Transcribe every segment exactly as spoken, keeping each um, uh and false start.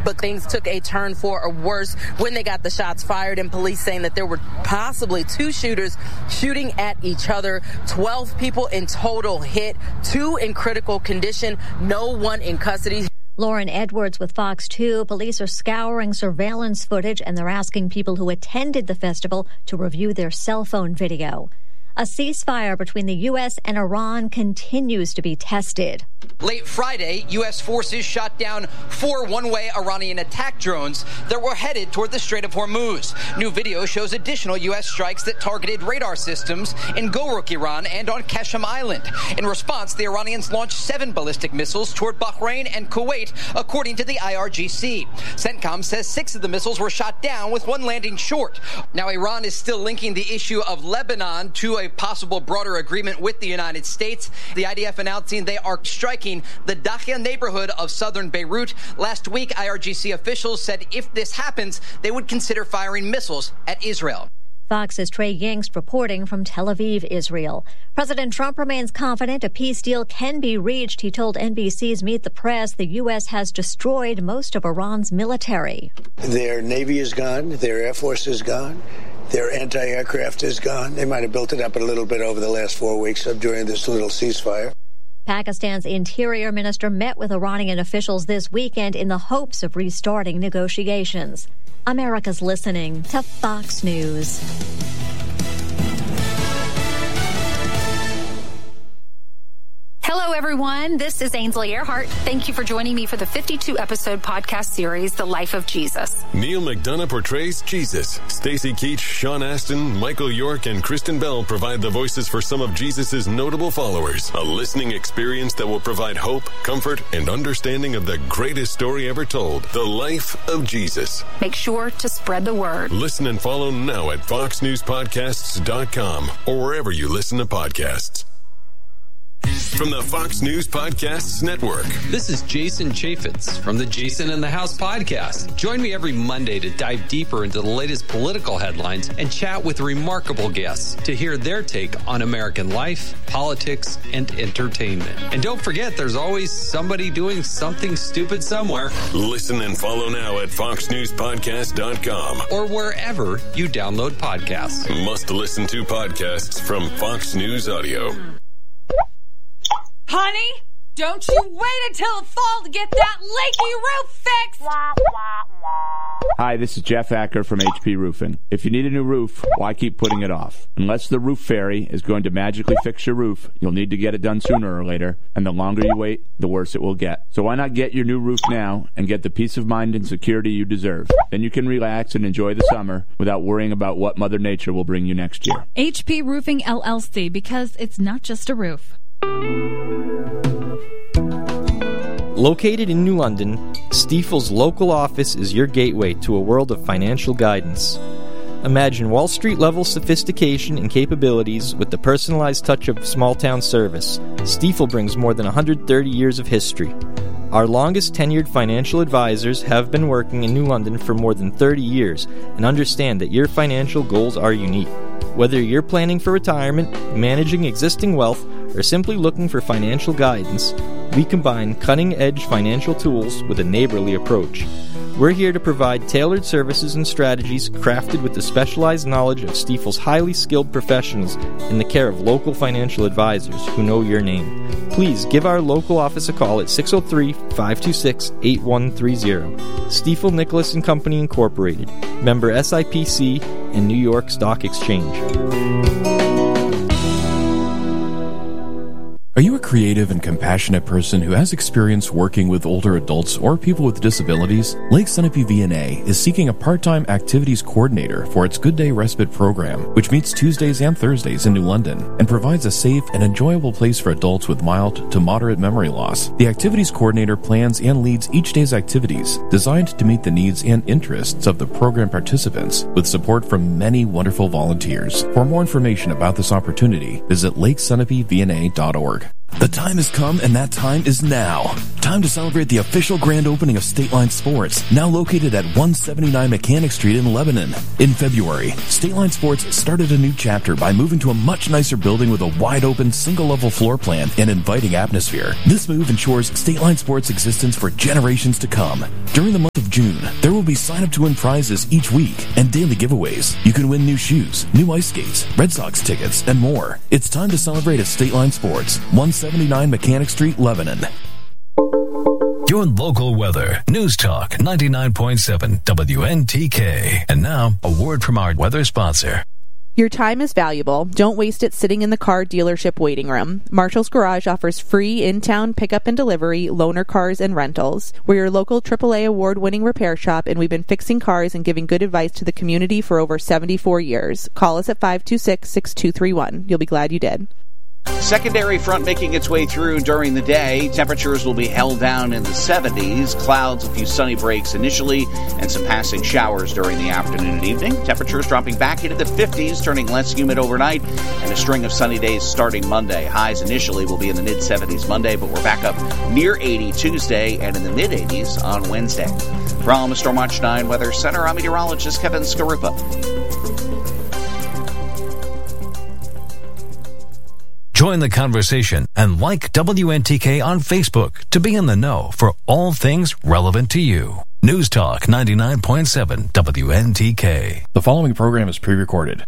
but things took a turn for a worse when they got the shots fired, and police saying that there were possibly two shooters shooting at each other. twelve people in total hit, two in critical condition, no one in custody. Lauren Edwards with Fox two. Police are scouring surveillance footage, and they're asking people who attended the festival to review their cell phone video. A ceasefire between the U S and Iran continues to be tested. Late Friday, U S forces shot down four one-way Iranian attack drones that were headed toward the Strait of Hormuz. New video shows additional U S strikes that targeted radar systems in Goruk, Iran, and on Qashem Island. In response, the Iranians launched seven ballistic missiles toward Bahrain and Kuwait, according to the I R G C. CENTCOM says six of the missiles were shot down, with one landing short. Now, Iran is still linking the issue of Lebanon to a possible broader agreement with the United States. The I D F announcing they are striking the Dakhia neighborhood of southern Beirut. Last week, I R G C officials said if this happens, they would consider firing missiles at Israel. Fox's Trey Yingst reporting from Tel Aviv, Israel. President Trump remains confident a peace deal can be reached. He told N B C's Meet the Press the U S has destroyed most of Iran's military. Their Navy is gone. Their Air Force is gone. Their anti-aircraft is gone. They might have built it up a little bit over the last four weeks during this little ceasefire. Pakistan's interior minister met with Iranian officials this weekend in the hopes of restarting negotiations. America's listening to Fox News. Hello, everyone. This is Ainsley Earhart. Thank you for joining me for the fifty-two episode podcast series, The Life of Jesus. Neil McDonough portrays Jesus. Stacey Keach, Sean Astin, Michael York, and Kristen Bell provide the voices for some of Jesus' notable followers. A listening experience that will provide hope, comfort, and understanding of the greatest story ever told, The Life of Jesus. Make sure to spread the word. Listen and follow now at fox news podcasts dot com or wherever you listen to podcasts. From the Fox News Podcasts Network. This is Jason Chaffetz from the Jason in the House podcast. Join me every Monday to dive deeper into the latest political headlines and chat with remarkable guests to hear their take on American life, politics, and entertainment. And don't forget, there's always somebody doing something stupid somewhere. Listen and follow now at fox news podcast dot com or wherever you download podcasts. Must listen to podcasts from Fox News Audio. Honey, don't you wait until the fall to get that leaky roof fixed! Hi, this is Jeff Acker from H P Roofing. If you need a new roof, why keep putting it off? Unless the roof fairy is going to magically fix your roof, you'll need to get it done sooner or later, and the longer you wait, the worse it will get. So why not get your new roof now and get the peace of mind and security you deserve? Then you can relax and enjoy the summer without worrying about what Mother Nature will bring you next year. H P Roofing L L C, because it's not just a roof. Located in New London, Stifel's local office is your gateway to a world of financial guidance. Imagine Wall Street-level sophistication and capabilities with the personalized touch of small-town service. Stifel brings more than one hundred thirty years of history. Our longest tenured financial advisors have been working in New London for more than thirty years and understand that your financial goals are unique. Whether you're planning for retirement, managing existing wealth, or simply looking for financial guidance, we combine cutting-edge financial tools with a neighborly approach. We're here to provide tailored services and strategies crafted with the specialized knowledge of Stifel's highly skilled professionals in the care of local financial advisors who know your name. Please give our local office a call at six oh three, five two six, eight one three zero. Stiefel Nicholas and Company Incorporated, member S I P C and New York Stock Exchange. Are you a creative and compassionate person who has experience working with older adults or people with disabilities? Lake Sunapee V N A is seeking a part-time activities coordinator for its Good Day Respite program, which meets Tuesdays and Thursdays in New London and provides a safe and enjoyable place for adults with mild to moderate memory loss. The activities coordinator plans and leads each day's activities designed to meet the needs and interests of the program participants with support from many wonderful volunteers. For more information about this opportunity, visit lake sunapee v n a dot org. The time has come, and that time is now. Time to celebrate the official grand opening of State Line Sports, now located at one seventy-nine Mechanic Street in Lebanon. In February, State Line Sports started a new chapter by moving to a much nicer building with a wide-open, single-level floor plan and inviting atmosphere. This move ensures State Line Sports' existence for generations to come. During the month of June, there will be sign-up-to-win prizes each week and daily giveaways. You can win new shoes, new ice skates, Red Sox tickets, and more. It's time to celebrate at State Line Sports, one seventy-nine Mechanic Street, Lebanon. Your local weather. News Talk ninety-nine point seven W N T K. And now, a word from our weather sponsor. Your time is valuable. Don't waste it sitting in the car dealership waiting room. Marshall's Garage offers free in-town pickup and delivery, loaner cars, and rentals. We're your local triple A award-winning repair shop, and we've been fixing cars and giving good advice to the community for over seventy-four years. Call us at five two six, six two three one. You'll be glad you did. Secondary front making its way through during the day. Temperatures will be held down in the seventies. Clouds, a few sunny breaks initially, and some passing showers during the afternoon and evening. Temperatures dropping back into the fifties, turning less humid overnight, and a string of sunny days starting Monday. Highs initially will be in the mid-seventies Monday, but we're back up near eighty Tuesday and in the mid-eighties on Wednesday. From Stormwatch nine Weather Center, I'm meteorologist Kevin Skarupa. Join the conversation and like W N T K on Facebook to be in the know for all things relevant to you. News Talk ninety-nine point seven W N T K. The following program is pre-recorded.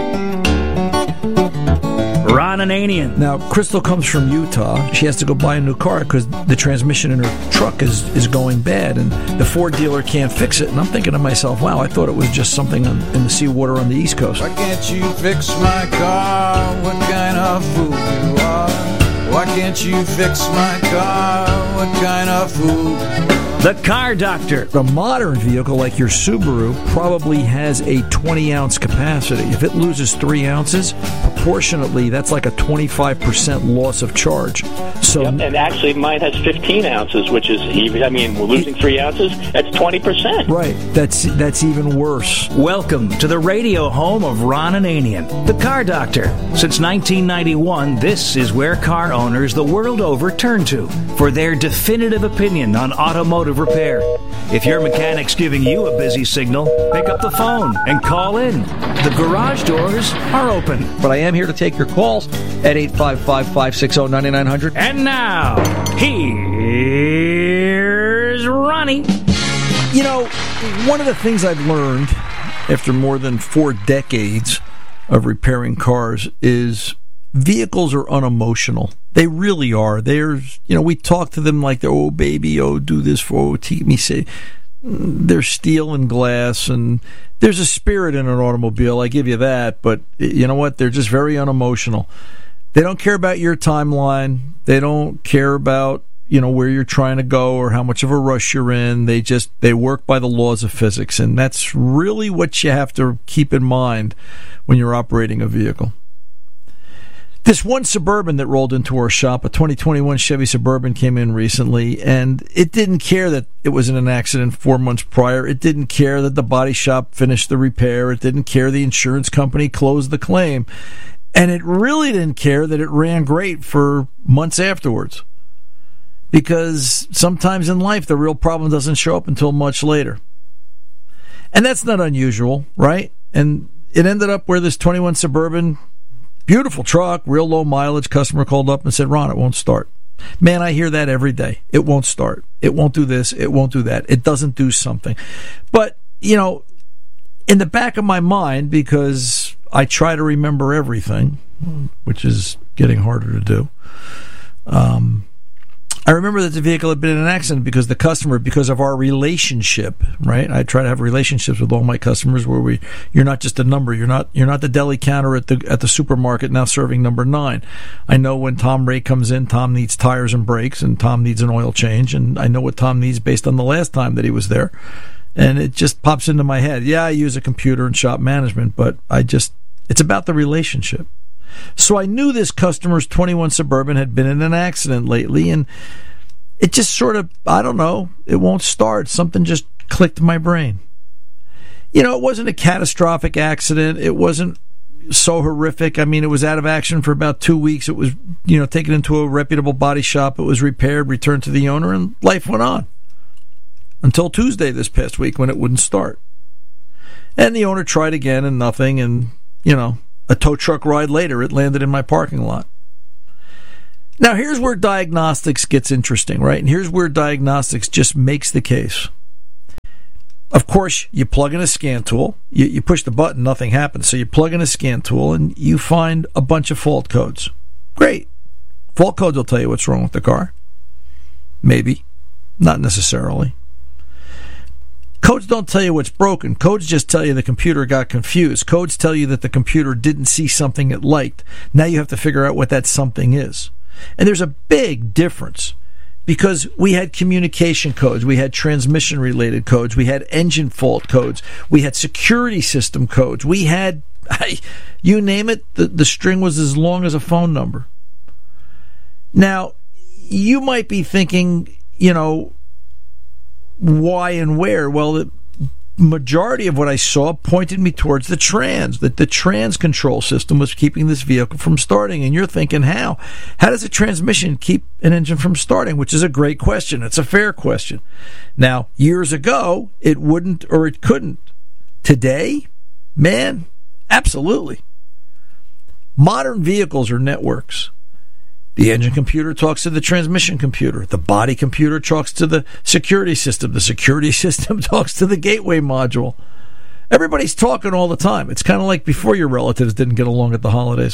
Ron Ananian. Now, Crystal comes from Utah. She has to go buy a new car because the transmission in her truck is, is going bad, and the Ford dealer can't fix it. And I'm thinking to myself, wow, I thought it was just something on, in the seawater on the East Coast. Why can't you fix my car? What kind of fool you are? Why can't you fix my car? What kind of fool you are? The Car Doctor. A modern vehicle like your Subaru probably has a twenty-ounce capacity. If it loses three ounces, proportionately, that's like a twenty-five percent loss of charge. So, yep, and actually, mine has fifteen ounces, which is even. I mean, we're losing three ounces. That's twenty percent. Right. That's that's even worse. Welcome to the radio home of Ron Ananian, the Car Doctor. Since nineteen ninety-one, this is where car owners the world over turn to for their definitive opinion on automotive repair. If your mechanic's giving you a busy signal, pick up the phone and call in. The garage doors are open. But I am here to take your calls at eight five five, five six zero, nine nine zero zero. And now, here's Ronnie. You know, one of the things I've learned after more than four decades of repairing cars is vehicles are unemotional. They really are. They're, you know, we talk to them like they're, oh, baby, oh, do this for, oh, keep me safe. They're steel and glass, and there's a spirit in an automobile, I give you that, but you know what? They're just very unemotional. They don't care about your timeline. They don't care about, you know, where you're trying to go or how much of a rush you're in. They just, they work by the laws of physics, and that's really what you have to keep in mind when you're operating a vehicle. This one Suburban that rolled into our shop, a twenty twenty-one Chevy Suburban, came in recently, and it didn't care that it was in an accident four months prior. It didn't care that the body shop finished the repair. It didn't care the insurance company closed the claim. And it really didn't care that it ran great for months afterwards. Because sometimes in life, the real problem doesn't show up until much later. And that's not unusual, right? And it ended up where this twenty-one Suburban, beautiful truck, real low mileage, customer called up and said, Ron, it won't start. Man, I hear that every day. It won't start. It won't do this. It won't do that. It doesn't do something. But, you know, in the back of my mind, because I try to remember everything, which is getting harder to do, um, I remember that the vehicle had been in an accident because the customer, because of our relationship, right? I try to have relationships with all my customers where we, you're not just a number. You're not, you're not the deli counter at the at the supermarket now serving number nine. I know when Tom Ray comes in, Tom needs tires and brakes, and Tom needs an oil change, and I know what Tom needs based on the last time that he was there, and it just pops into my head. Yeah, I use a computer and shop management, but I just, it's about the relationship. So I knew this customer's twenty-one Suburban had been in an accident lately, and it just sort of, I don't know, it won't start. Something just clicked in my brain. You know, it wasn't a catastrophic accident. It wasn't so horrific. I mean, it was out of action for about two weeks. It was, you know, taken into a reputable body shop. It was repaired, returned to the owner, and life went on. Until Tuesday this past week when it wouldn't start. And the owner tried again and nothing, and, you know, a tow truck ride later, it landed in my parking lot. Now, here's where diagnostics gets interesting, right? And here's where diagnostics just makes the case. Of course, you plug in a scan tool. You, you push the button, nothing happens. So you plug in a scan tool, and you find a bunch of fault codes. Great. Fault codes will tell you what's wrong with the car. Maybe. Not necessarily. Codes don't tell you what's broken. Codes just tell you the computer got confused. Codes tell you that the computer didn't see something it liked. Now you have to figure out what that something is. And there's a big difference. Because we had communication codes, we had transmission-related codes, we had engine fault codes, we had security system codes, we had, you name it, the, the string was as long as a phone number. Now, you might be thinking, you know, why and where? Well, the majority of what I saw pointed me towards the trans, that the trans control system was keeping this vehicle from starting. And you're thinking, how? How does a transmission keep an engine from starting? Which is a great question. It's a fair question. Now, years ago, it wouldn't or it couldn't. Today, man, absolutely. Modern vehicles are networks. The engine computer talks to the transmission computer. The body computer talks to the security system. The security system talks to the gateway module. Everybody's talking all the time. It's kind of like before your relatives didn't get along at the holidays.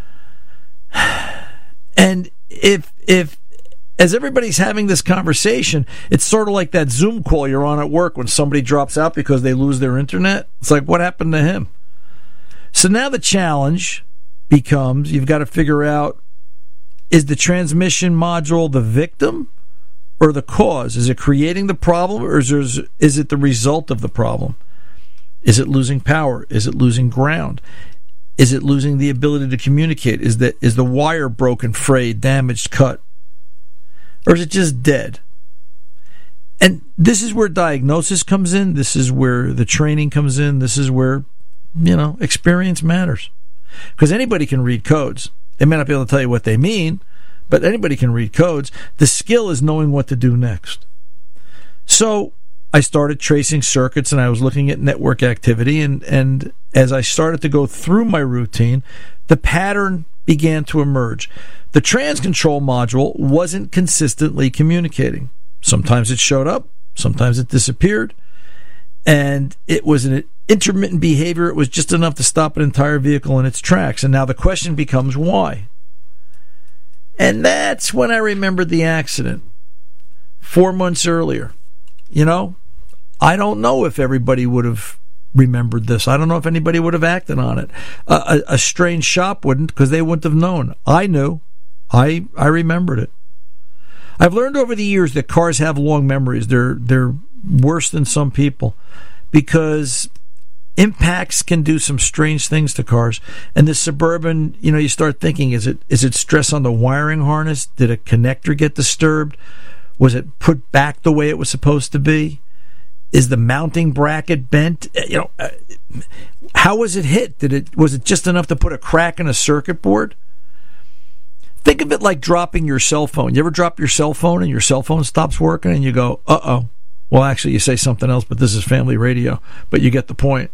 And if if as everybody's having this conversation, it's sort of like that Zoom call you're on at work when somebody drops out because they lose their internet. It's like, what happened to him? So now the challenge becomes, you've got to figure out, is the transmission module the victim or the cause? Is it creating the problem, or is, there, is it the result of the problem? Is it losing power? Is it losing ground? Is it losing the ability to communicate? Is the, is the wire broken, frayed, damaged, cut? Or is it just dead? And this is where diagnosis comes in. This is where the training comes in. This is where, you know, experience matters. Because anybody can read codes. They may not be able to tell you what they mean, but anybody can read codes. The skill is knowing what to do next. So I started tracing circuits, and I was looking at network activity, and, and as I started to go through my routine, the pattern began to emerge. The trans control module wasn't consistently communicating. Sometimes it showed up, sometimes it disappeared, and it was an intermittent behavior. It was just enough to stop an entire vehicle in its tracks. And now the question becomes, why? And that's when I remembered the accident four months earlier. You know, I don't know if everybody would have remembered this. I don't know if anybody would have acted on it. Uh, a, a strange shop wouldn't, because they wouldn't have known. I knew. I I remembered it. I've learned over the years that cars have long memories. They're they're worse than some people, because impacts can do some strange things to cars. And the Suburban, you know, you start thinking, is it is it stress on the wiring harness? Did a connector get disturbed? Was it put back the way it was supposed to be? Is the mounting bracket bent? You know, uh, how was it hit? Did it was it just enough to put a crack in a circuit board? Think of it like dropping your cell phone. You ever drop your cell phone and your cell phone stops working and you go, uh-oh. Well, actually, you say something else, but this is family radio. But you get the point.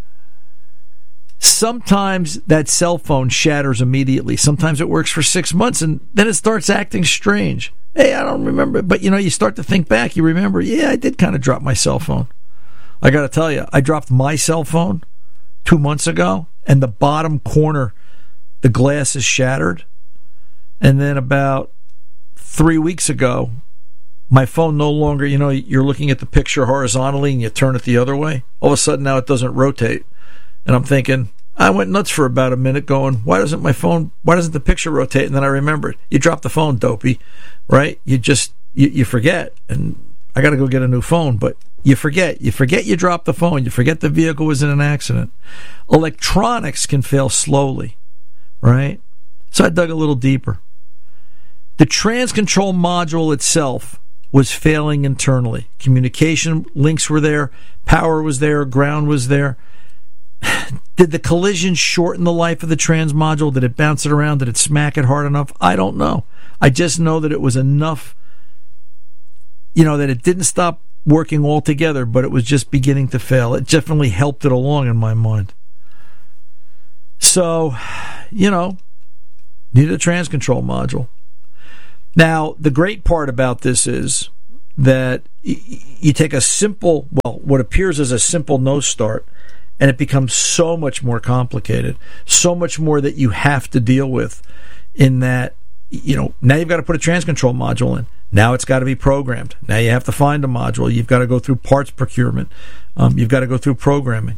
Sometimes that cell phone shatters immediately. Sometimes it works for six months, and then it starts acting strange. Hey, I don't remember. But, you know, you start to think back. You remember, yeah, I did kind of drop my cell phone. I got to tell you, I dropped my cell phone two months ago, and the bottom corner, the glass is shattered. And then about three weeks ago, my phone no longer, you know, you're looking at the picture horizontally and you turn it the other way. All of a sudden now it doesn't rotate. And I'm thinking, I went nuts for about a minute going, why doesn't my phone, why doesn't the picture rotate? And then I remembered, you dropped the phone, dopey, right? You just, you, you forget. And I got to go get a new phone, but you forget. You forget you dropped the phone. You forget the vehicle was in an accident. Electronics can fail slowly, right? So I dug a little deeper. The trans control module itself was failing internally. Communication links were there, power was there, ground was there. Did the collision shorten the life of the trans module? Did it bounce it around? Did it smack it hard enough? I don't know. I just know that it was enough, you know, that it didn't stop working altogether, but it was just beginning to fail. It definitely helped it along in my mind. So, you know, needed a trans control module. Now, the great part about this is that y- you take a simple, well, what appears as a simple no start, and it becomes so much more complicated, so much more that you have to deal with in that, you know, now you've got to put a transcontrol module in. Now it's got to be programmed. Now you have to find a module. You've got to go through parts procurement. Um, you've got to go through programming.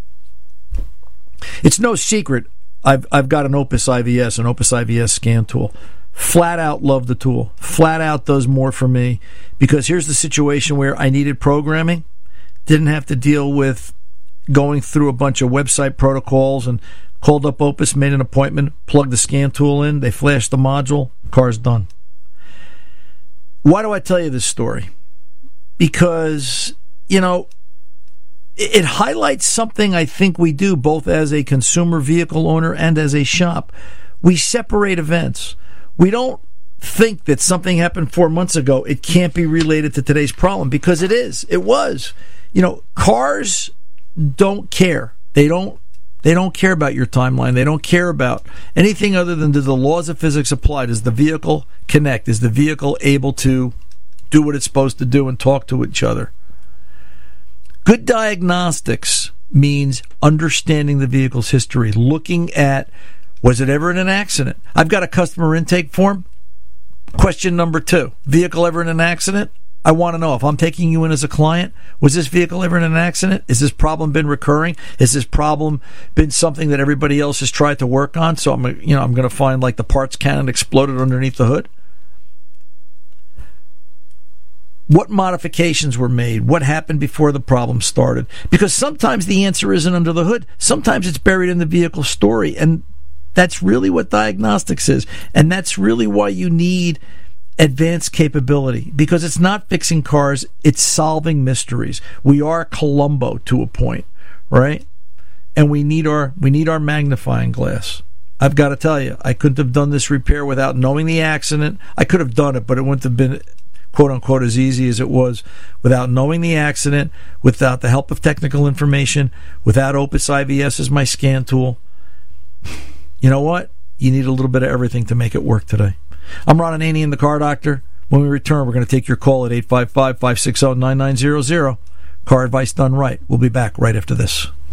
It's no secret I've I've got an Opus I V S, an Opus I V S scan tool. Flat out love the tool. Flat out does more for me, because here's the situation where I needed programming. Didn't have to deal with going through a bunch of website protocols, and called up Opus, made an appointment, plugged the scan tool in, they flashed the module, car's done. Why do I tell you this story? Because, you know, it, it highlights something I think we do both as a consumer vehicle owner and as a shop. We separate events. We don't think that something happened four months ago, it can't be related to today's problem, because it is. It was. You know, cars don't care. They don't they don't care about your timeline. They don't care about anything other than, do the laws of physics apply? Does the vehicle connect? Is the vehicle able to do what it's supposed to do and talk to each other? Good diagnostics means understanding the vehicle's history, looking at, was it ever in an accident? I've got a customer intake form. Question number two, vehicle ever in an accident? I want to know, if I'm taking you in as a client, was this vehicle ever in an accident? Has this problem been recurring? Has this problem been something that everybody else has tried to work on? So I'm, you know, I'm going to find like the parts cannon exploded underneath the hood. What modifications were made? What happened before the problem started? Because sometimes the answer isn't under the hood. Sometimes it's buried in the vehicle story, and that's really what diagnostics is. And that's really why you need advanced capability, because it's not fixing cars, it's solving mysteries. We are Columbo to a point, right? And we need our we need our magnifying glass. I've got to tell you, I couldn't have done this repair without knowing the accident. I could have done it, but it wouldn't have been, quote unquote, as easy as it was without knowing the accident, without the help of technical information, without Opus I V S as my scan tool. You know what? You need a little bit of everything to make it work today. I'm Ron Ananian, the Car Doctor. When we return, we're going to take your call at eight five five, five six zero, nine nine zero zero. Car advice done right. We'll be back right after this.